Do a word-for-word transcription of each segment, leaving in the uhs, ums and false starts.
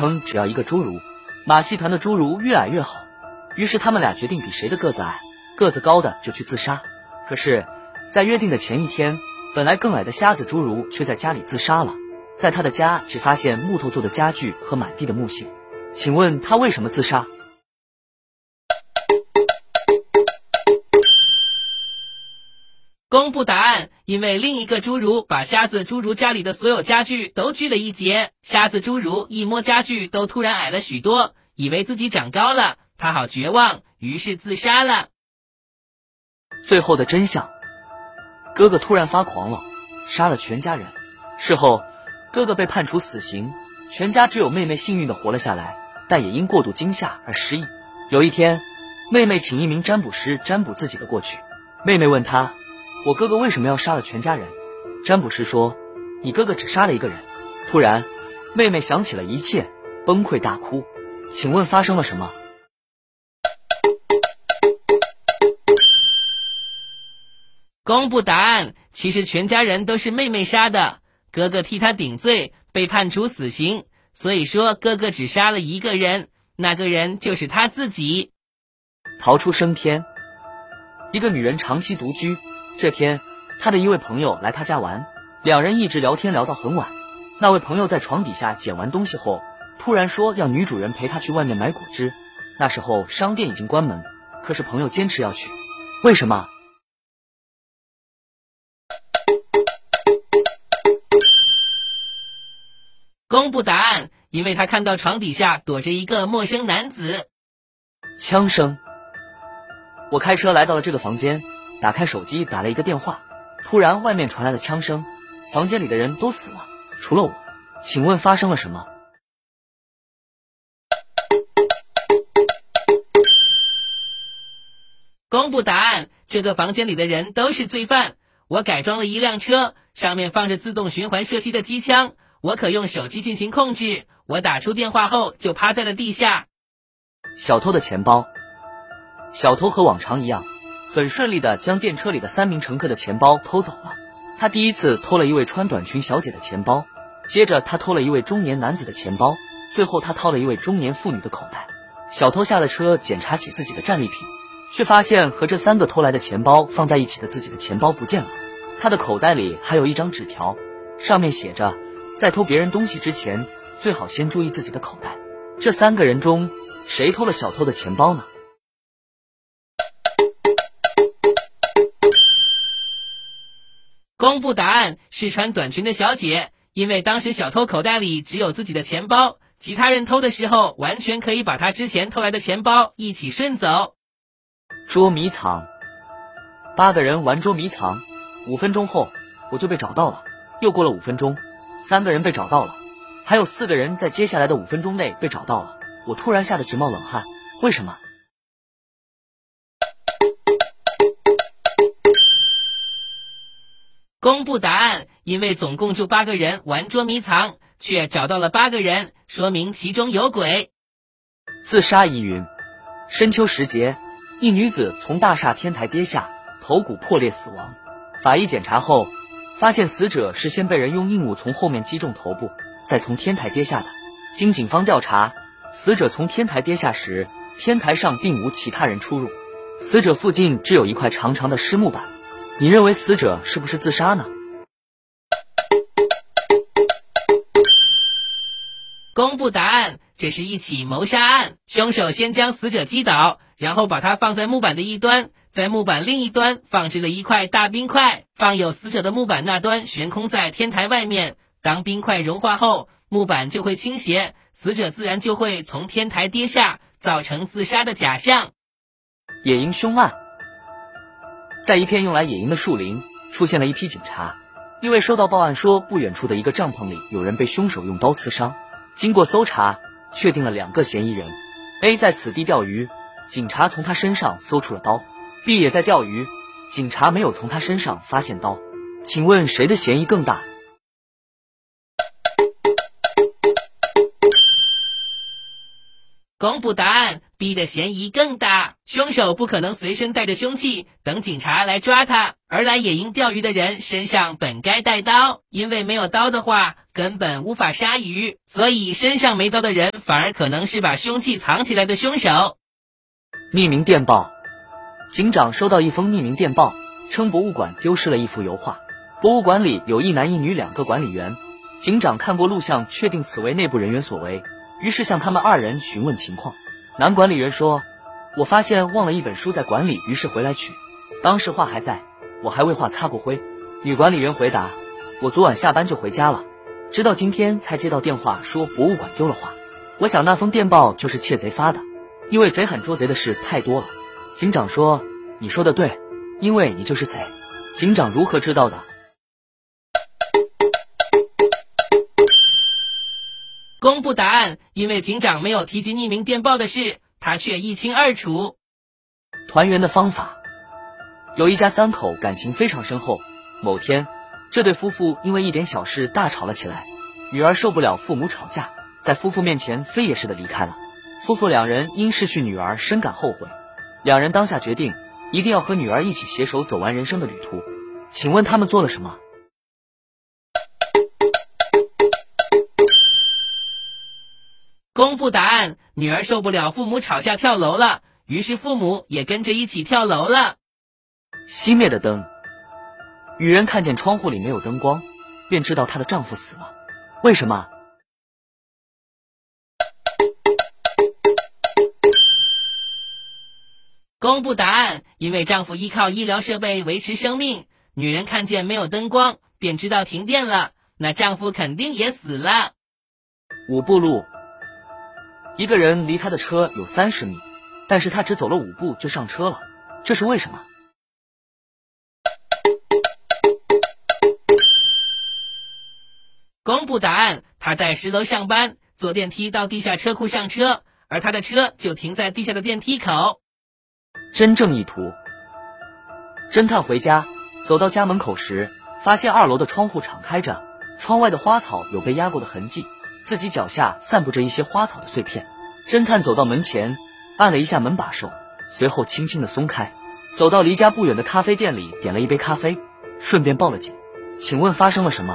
称只要一个侏儒。马戏团的侏儒越矮越好，于是他们俩决定比谁的个子矮，个子高的就去自杀。可是，在约定的前一天，本来更矮的瞎子侏儒却在家里自杀了。在他的家只发现木头做的家具和满地的木屑，请问他为什么自杀？ 公布答案，因为另一个侏儒把瞎子侏儒家里的所有家具都锯了一截，瞎子侏儒一摸家具都突然矮了许多，以为自己长高了，他好绝望，于是自杀了。 最后的真相，哥哥突然发狂了，杀了全家人。事后，哥哥被判处死刑，全家只有妹妹幸运地活了下来，但也因过度惊吓而失忆。有一天，妹妹请一名占卜师占卜自己的过去。妹妹问他，我哥哥为什么要杀了全家人？占卜师说，你哥哥只杀了一个人。突然，妹妹想起了一切，崩溃大哭。请问发生了什么？ 公布答案，其实全家人都是妹妹杀的，哥哥替他顶罪，被判处死刑，所以说哥哥只杀了一个人，那个人就是他自己。 逃出升天。一个女人长期独居，这天她的一位朋友来她家玩，两人一直聊天聊到很晚。那位朋友在床底下捡完东西后，突然说要女主人陪他去外面买果汁。那时候商店已经关门，可是朋友坚持要去。为什么？ 公布答案，因为他看到床底下躲着一个陌生男子。 枪声。我开车来到了这个房间，打开手机打了一个电话，突然外面传来了枪声，房间里的人都死了，除了我。请问发生了什么？ 公布答案，这个房间里的人都是罪犯。我改装了一辆车，上面放着自动循环射击的机枪，我可用手机进行控制，我打出电话后就趴在了地下。 小偷的钱包。小偷和往常一样，很顺利地将电车里的三名乘客的钱包偷走了。他第一次偷了一位穿短裙小姐的钱包，接着他偷了一位中年男子的钱包，最后他掏了一位中年妇女的口袋。小偷下了车，检查起自己的战利品，却发现和这三个偷来的钱包放在一起的自己的钱包不见了。他的口袋里还有一张纸条，上面写着，在偷别人东西之前，最好先注意自己的口袋。这三个人中，谁偷了小偷的钱包呢？ 公布答案，是穿短裙的小姐，因为当时小偷口袋里只有自己的钱包，其他人偷的时候完全可以把他之前偷来的钱包一起顺走。 捉迷藏。八个人玩捉迷藏，五分钟后我就被找到了。又过了五分钟，三个人被找到了，还有四个人在接下来的五分钟内被找到了。我突然吓得直冒冷汗，为什么？ 公布答案，因为总共就八个人玩捉迷藏，却找到了八个人，说明其中有鬼。 自杀疑云。深秋时节，一女子从大厦天台跌下，头骨破裂死亡。法医检查后，发现死者是先被人用硬物从后面击中头部，再从天台跌下的。经警方调查，死者从天台跌下时，天台上并无其他人出入，死者附近只有一块长长的湿木板。你认为死者是不是自杀呢？ 公布答案，这是一起谋杀案。凶手先将死者击倒，然后把他放在木板的一端，在木板另一端放置了一块大冰块，放有死者的木板那端悬空在天台外面。当冰块融化后，木板就会倾斜，死者自然就会从天台跌下，造成自杀的假象。 野营凶案。在一片用来野营的树林，出现了一批警察，因为收到报案说不远处的一个帐篷里有人被凶手用刀刺伤。经过搜查，确定了两个嫌疑人。 A 在此地钓鱼，警察从他身上搜出了刀。 B 也在钓鱼，警察没有从他身上发现刀。请问谁的嫌疑更大？ 公布答案，B 的嫌疑更大。凶手不可能随身带着凶器，等警察来抓他。而来野营钓鱼的人身上本该带刀，因为没有刀的话，根本无法杀鱼，所以身上没刀的人反而可能是把凶器藏起来的凶手。 匿名电报。警长收到一封匿名电报，称博物馆丢失了一幅油画。博物馆里有一男一女两个管理员，警长看过录像，确定此为内部人员所为，于是向他们二人询问情况。男管理员说，我发现忘了一本书在馆里，于是回来取，当时画还在，我还为画擦过灰。女管理员回答，我昨晚下班就回家了，直到今天才接到电话说博物馆丢了画。我想那封电报就是窃贼发的，因为贼喊捉贼的事太多了。警长说，你说的对，因为你就是贼。警长如何知道的？ 公布答案，因为警长没有提及匿名电报的事，他却一清二楚。 团圆的方法。有一家三口感情非常深厚，某天这对夫妇因为一点小事大吵了起来，女儿受不了父母吵架，在夫妇面前飞也似的离开了。夫妇两人因失去女儿深感后悔，两人当下决定一定要和女儿一起携手走完人生的旅途。请问他们做了什么？ 公布答案，女儿受不了父母吵架跳楼了，于是父母也跟着一起跳楼了。 熄灭的灯。女人看见窗户里没有灯光，便知道她的丈夫死了。为什么？ 公布答案，因为丈夫依靠医疗设备维持生命，女人看见没有灯光，便知道停电了，那丈夫肯定也死了。 五步路。一个人离他的车有三十米，但是他只走了五步就上车了，这是为什么？ 公布答案，他在十楼上班，坐电梯到地下车库上车，而他的车就停在地下的电梯口。 真正意图。侦探回家，走到家门口时，发现二楼的窗户敞开着，窗外的花草有被压过的痕迹，自己脚下散布着一些花草的碎片。侦探走到门前，按了一下门把手，随后轻轻地松开，走到离家不远的咖啡店里，点了一杯咖啡，顺便报了警。请问发生了什么？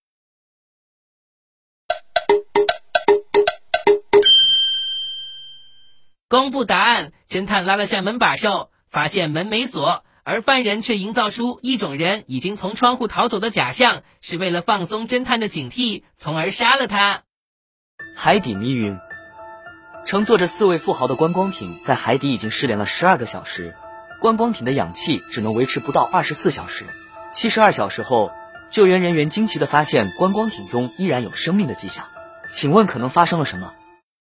公布答案，侦探拉了下门把手，发现门没锁，而犯人却营造出一种人已经从窗户逃走的假象，是为了放松侦探的警惕，从而杀了他。 海底迷云。乘坐着四位富豪的观光艇在海底已经失联了十二个小时，观光艇的氧气只能维持不到二十四小时。七十二小时后，救援人员惊奇地发现观光艇中依然有生命的迹象。请问可能发生了什么？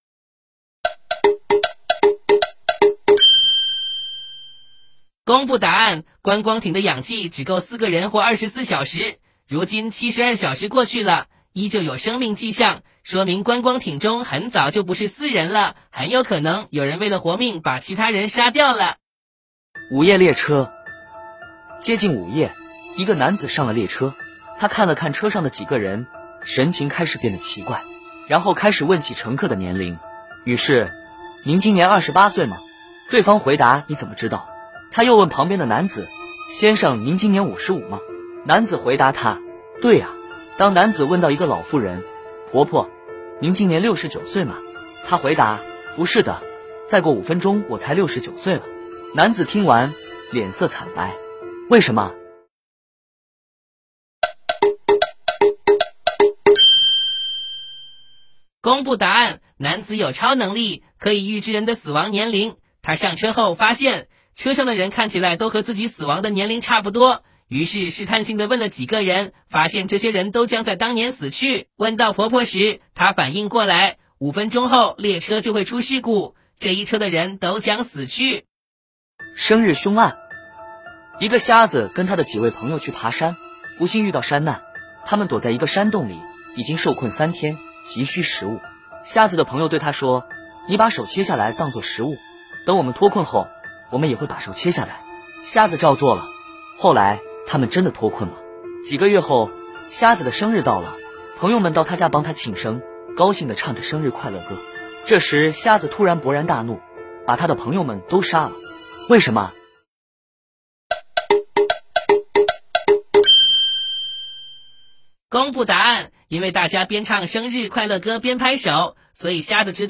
公布答案，观光艇的氧气只够四个人活二十四小时，如今七十二小时过去了，依旧有生命迹象，说明观光艇中很早就不是四人了，很有可能有人为了活命把其他人杀掉了。 午夜列车。接近午夜，一个男子上了列车，他看了看车上的几个人，神情开始变得奇怪，然后开始问起乘客的年龄。于是，您今年二十八岁吗？对方回答，你怎么知道？他又问旁边的男子，先生，您今年五十五吗？男子回答他，对呀。当男子问到一个老妇人，婆婆，您今年六十九岁吗？她回答，不是的，再过五分钟我才六十九岁了。男子听完，脸色惨白，为什么？ 公布答案，男子有超能力，可以预知人的死亡年龄。他上车后发现车上的人看起来都和自己死亡的年龄差不多，于是试探性地问了几个人，发现这些人都将在当年死去。问到婆婆时，她反应过来，五分钟后列车就会出事故，这一车的人都将死去。 生日凶案。一个瞎子跟他的几位朋友去爬山，不幸遇到山难，他们躲在一个山洞里，已经受困三天，急需食物。瞎子的朋友对他说，你把手切下来当作食物，等我们脱困后，我们也会把手切下来。瞎子照做了，后来他们真的脱困了。几个月后，瞎子的生日到了，朋友们到他家帮他庆生，高兴地唱着生日快乐歌。这这时瞎子突然勃然大怒，把他的朋友们都杀了。为什么？ 公布答案，因为大家边唱生日快乐歌边拍手，所以瞎子知道